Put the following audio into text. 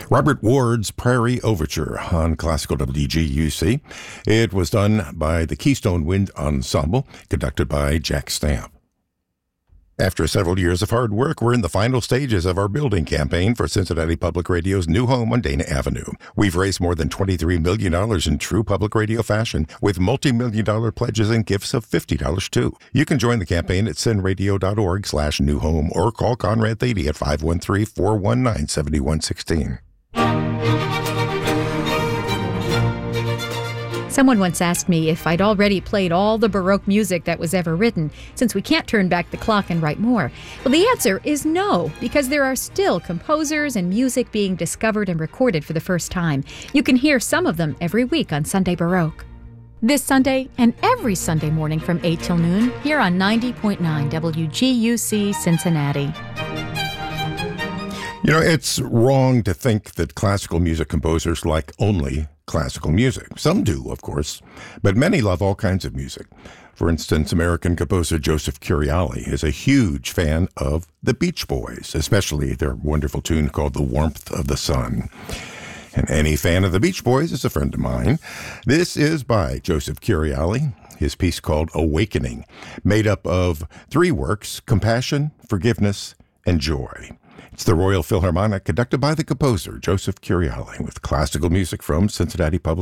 Robert Ward's Prairie Overture on Classical WGUC. It was done by the Keystone Wind Ensemble, conducted by Jack Stamp. After several years of hard work, we're in the final stages of our building campaign for Cincinnati Public Radio's new home on Dana Avenue. We've raised more than $23 million in true public radio fashion, with multi-million-dollar pledges and gifts of $50 too. You can join the campaign at cinradio.org/new home or call Conrad Thady at 513-419-7116. Someone once asked me if I'd already played all the Baroque music that was ever written, since we can't turn back the clock and write more. Well, the answer is no, because there are still composers and music being discovered and recorded for the first time. You can hear some of them every week on Sunday Baroque. This Sunday and every Sunday morning from 8 till noon, here on 90.9 WGUC Cincinnati. You know, it's wrong to think that classical music composers like only classical music. Some do, of course, but many love all kinds of music. For instance, American composer Joseph Curiali is a huge fan of the Beach Boys, especially their wonderful tune called The Warmth of the Sun. And any fan of the Beach Boys is a friend of mine. This is by Joseph Curiali, his piece called Awakening, made up of 3 works: Compassion, Forgiveness, and Joy. It's the Royal Philharmonic, conducted by the composer Joseph Curiali, with classical music from Cincinnati Public